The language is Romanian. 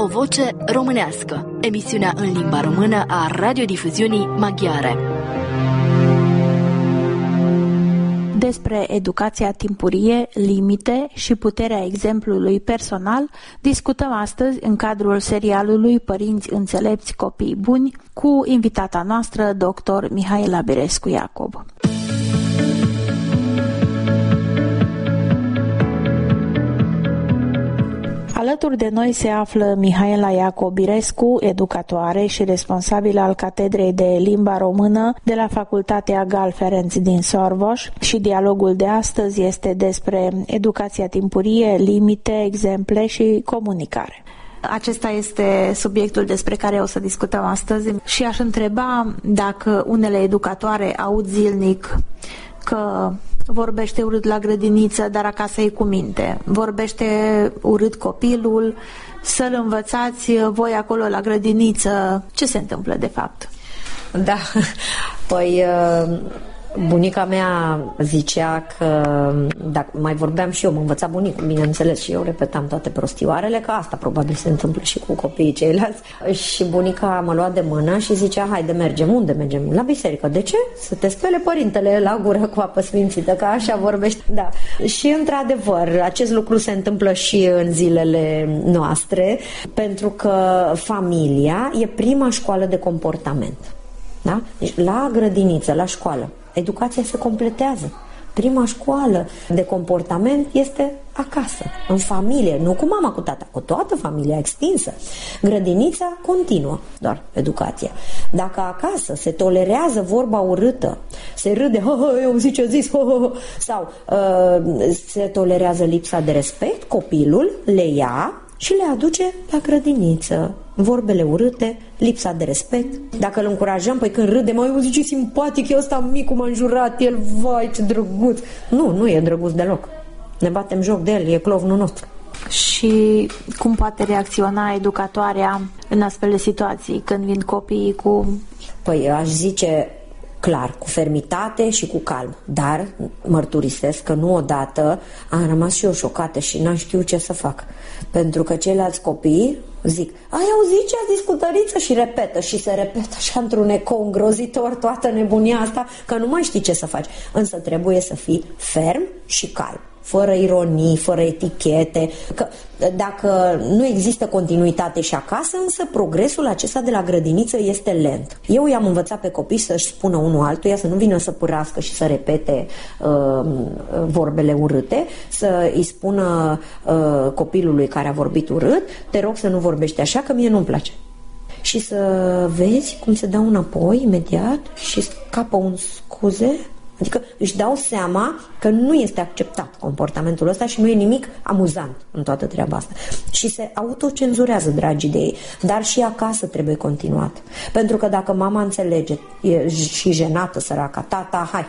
O voce românească, emisiunea în limba română a radiodifuziunii maghiare. Despre educația timpurie, limite și puterea exemplului personal discutăm astăzi în cadrul serialului Părinți înțelepți, copii buni, cu invitata noastră, dr. Mihaela Birescu-Iacob. Alături de noi se află Mihaela Iacob-Birescu, educatoare și responsabilă al Catedrei de Limba Română de la Facultatea Gal Ferenc din Sorboș, și dialogul de astăzi este despre educația timpurie, limite, exemple și comunicare. Acesta este subiectul despre care o să discutăm astăzi și aș întreba dacă unele educatoare aud zilnic că vorbește urât la grădiniță, dar acasă e cu minte. Vorbește urât copilul, să-l învățați voi acolo la grădiniță. Ce se întâmplă de fapt? Da, păi bunica mea zicea că, dacă mai vorbeam și eu, mă învăța bunicul, bineînțeles, și eu repetam toate prostioarele, că asta probabil se întâmplă și cu copiii ceilalți. Și bunica mă lua de mână și zicea, haide, mergem. Unde mergem? La biserică. De ce? Să te spele părintele la gură cu apă sfințită, că așa vorbește. Da. Și într-adevăr, acest lucru se întâmplă și în zilele noastre, pentru că familia e prima școală de comportament. Da? Deci, la grădiniță, la școală, educația se completează. Prima școală de comportament este acasă, în familie, nu cu mama, cu tata, cu toată familia extinsă. Grădinița continuă doar educația. Dacă acasă se tolerează vorba urâtă, se râde, eu zic ce zis, sau se tolerează lipsa de respect, copilul le ia și le aduce la grădiniță. Vorbele urâte, lipsa de respect. Dacă îl încurajăm, păi când râde, mă, zice simpatic, eu ăsta mic, m-a înjurat el, vai, ce drăguț. Nu e drăguț deloc. Ne batem joc de el, e clovnul nostru. Și cum poate reacționa educatoarea în astfel de situații, când vin copiii cu... Păi aș zice clar, cu fermitate și cu calm. Dar mărturisesc că nu odată am rămas și eu șocată și n-am știut ce să fac. Pentru că ceilalți copii zic, ai auzit ce a zis cu Tăriță? Și repetă și se repetă așa într-un ecou îngrozitor toată nebunia asta, că nu mai știi ce să faci. Însă trebuie să fii ferm și calm, fără ironii, fără etichete, că dacă nu există continuitate și acasă, însă progresul acesta de la grădiniță este lent. Eu i-am învățat pe copii să-și spună unul altuia, să nu vină să pârască și să repete vorbele urâte, să îi spună copilului care a vorbit urât, te rog să nu vorbești așa, că mie nu-mi place. Și să vezi cum se dau înapoi imediat și scapă un scuze. Adică își dau seama că nu este acceptat comportamentul ăsta și nu e nimic amuzant în toată treaba asta. Și se autocenzurează, dragii de ei. Dar și acasă trebuie continuat. Pentru că dacă mama înțelege, e și jenată, săraca, tata, hai,